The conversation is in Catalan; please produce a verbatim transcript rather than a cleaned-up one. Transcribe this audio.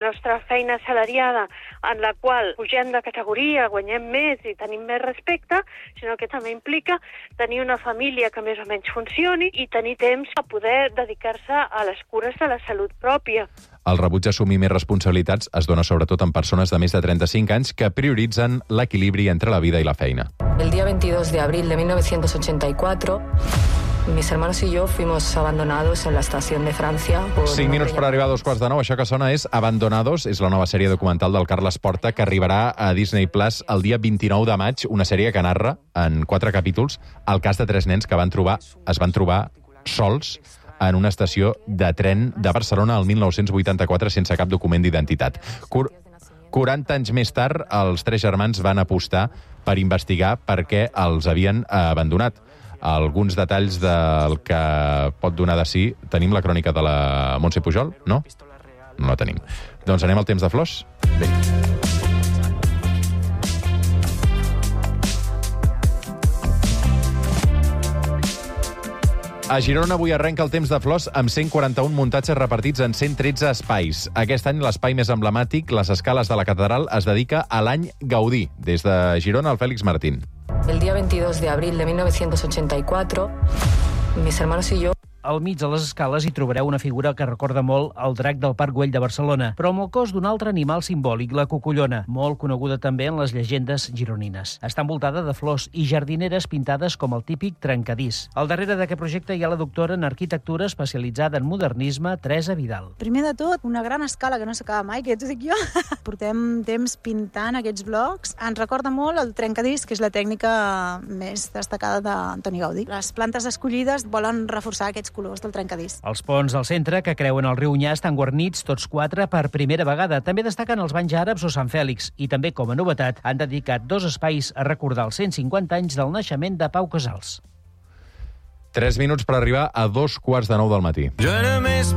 nostra feina assalariada en la qual pugem de categoria, guanyem més i tenim més respecte, sinó que també implica tenir una família que més o menys funcioni i tenir temps a poder dedicar-se a les cures de la salut pròpia. El rebuig d'assumir més responsabilitats es dona sobretot en persones de més de trenta-cinc anys que prioritzen l'equilibri entre la vida i la feina. El día veintidós de abril de mil novecientos ochenta y cuatro, mis hermanos y yo fuimos abandonados en la estación de Francia. Cinc minuts per arribar a dos quarts de nou. Això que sona és Abandonados, és la nova sèrie documental del Carles Porta que arribarà a Disney Plus el dia vint-i-nou de maig, una sèrie que narra en quatre capítols el cas de tres nens que van trobar, es van trobar sols en una estació de tren de Barcelona el mil nou-cents vuitanta-quatre sense cap document d'identitat. Cur quaranta anys més tard, els tres germans van apostar per investigar per què els havien abandonat. Alguns detalls del que pot donar de si. Tenim la crònica de la Montse Pujol? No? No la tenim. Doncs anem al temps de flors? Bé. A Girona avui arrenca el temps de flors amb cent quaranta-un muntatges repartits en cent tretze espais. Aquest any l'espai més emblemàtic, les escales de la catedral, es dedica a l'any Gaudí. Des de Girona, el Fèlix Martín. El día veintidós de abril de mil novecientos ochenta y cuatro, mis hermanos y yo... Al mig de les escales hi trobareu una figura que recorda molt el drac del Parc Güell de Barcelona, però amb el cos d'un altre animal simbòlic, la cucullona, molt coneguda també en les llegendes gironines. Està envoltada de flors i jardineres pintades com el típic trencadís. Al darrere d'aquest projecte hi ha la doctora en arquitectura especialitzada en modernisme, Teresa Vidal. Primer de tot, una gran escala que no s'acaba mai, que t'ho dic jo. Portem temps pintant aquests blocs. Ens recorda molt el trencadís, que és la tècnica més destacada d'Antoni Gaudí. Les plantes escollides volen reforçar aquests colors del trencadís. Els ponts al centre, que creuen el riu Nyà, estan guarnits tots quatre per primera vegada. També destaquen els banys àrabs o Sant Fèlix i també, com a novetat, han dedicat dos espais a recordar els cent cinquanta anys del naixement de Pau Casals. Tres minuts per arribar a dos quarts de nou del matí. Jo només